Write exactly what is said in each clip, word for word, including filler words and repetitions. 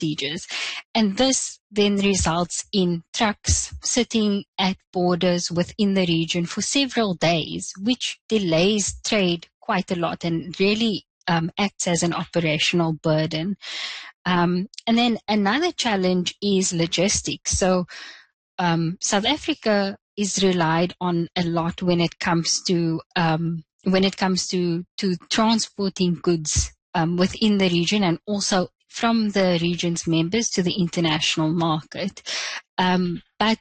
procedures. And this then results in trucks sitting at borders within the region for several days, which delays trade quite a lot and really um, acts as an operational burden. Um, and then another challenge is logistics. So um, South Africa is relied on a lot when it comes to um, when it comes to to transporting goods um, within the region and also from the region's members to the international market. Um, but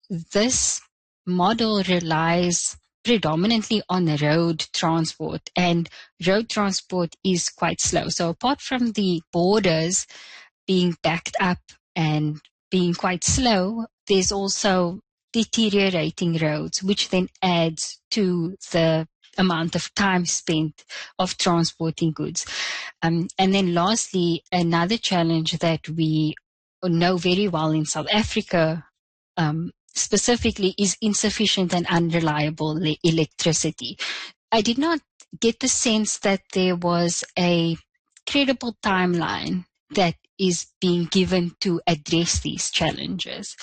this model relies predominantly on road transport, and road transport is quite slow. So apart from the borders being backed up and being quite slow, there's also deteriorating roads, which then adds to the amount of time spent of transporting goods. Um, and then lastly, another challenge that we know very well in South Africa um, specifically is insufficient and unreliable le- electricity. I did not get the sense that there was a credible timeline that is being given to address these challenges.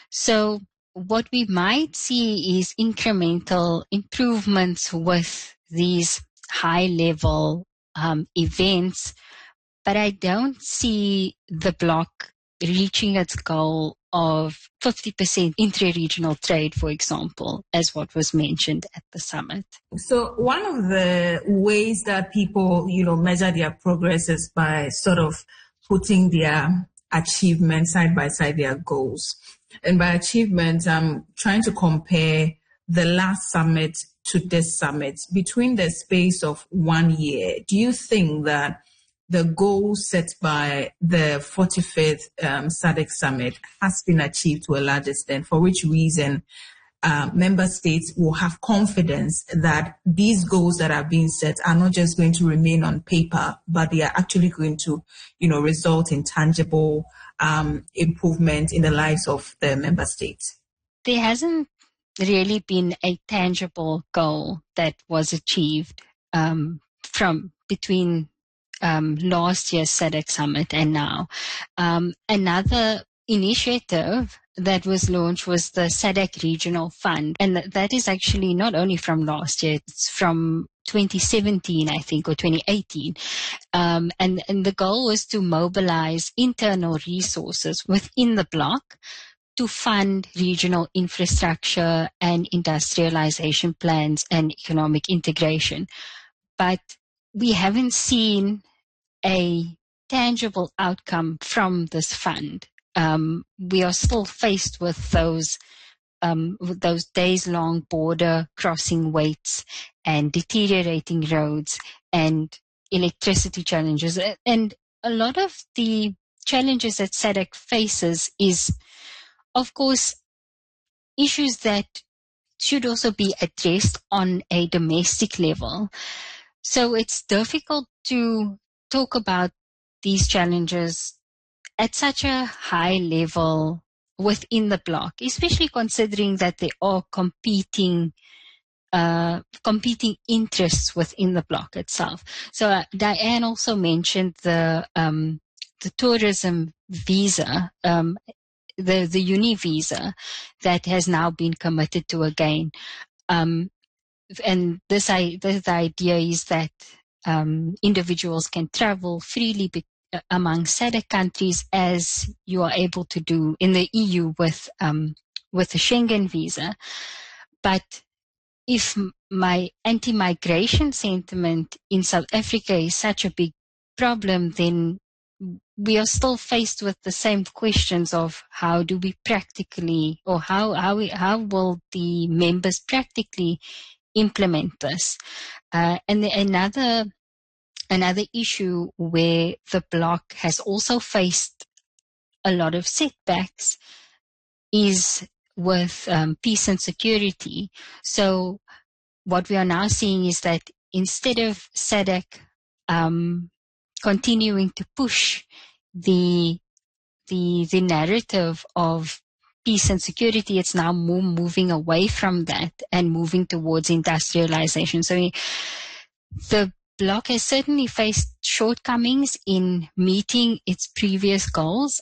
So what we might see is incremental improvements with these high-level um, events, but I don't see the bloc reaching its goal of fifty percent intra-regional trade, for example, as what was mentioned at the summit. So one of the ways that people, you know, measure their progress is by sort of putting their achievements side by side, their goals. And by achievements, I'm trying to compare the last summit to this summit. Between the space of one year, do you think that the goal set by the forty-fifth um, S A D C summit has been achieved to a large extent, for which reason uh, member states will have confidence that these goals that are being set are not just going to remain on paper, but they are actually going to, you know, result in tangible um, improvement in the lives of the member states? There hasn't really been a tangible goal that was achieved um, from between Um, last year's S A D C summit and now. Um, another initiative that was launched was the S A D C Regional Fund. And th- that is actually not only from last year, it's from twenty seventeen, I think, or twenty eighteen. Um, and, and the goal was to mobilize internal resources within the bloc to fund regional infrastructure and industrialization plans and economic integration. But we haven't seen a tangible outcome from this fund. Um, we are still faced with those um, with those days-long border crossing waits and deteriorating roads and electricity challenges. And a lot of the challenges that S A D C faces is, of course, issues that should also be addressed on a domestic level. So it's difficult to talk about these challenges at such a high level within the bloc, especially considering that there are competing uh, competing interests within the bloc itself. So uh, Diane also mentioned the um, the tourism visa, um, the the uni visa that has now been committed to again. Um, and this, I, this the idea is that um, individuals can travel freely be, uh, among S A D C countries as you are able to do in the E U with um, with the Schengen visa. But if my anti-migration sentiment in South Africa is such a big problem, then we are still faced with the same questions of how do we practically, or how how we, how will the members practically implement this. Uh, and the, another another issue where the bloc has also faced a lot of setbacks is with um, peace and security. So what we are now seeing is that instead of S A D C um, continuing to push the the the narrative of peace and security, it's now more moving away from that and moving towards industrialization. So the bloc has certainly faced shortcomings in meeting its previous goals.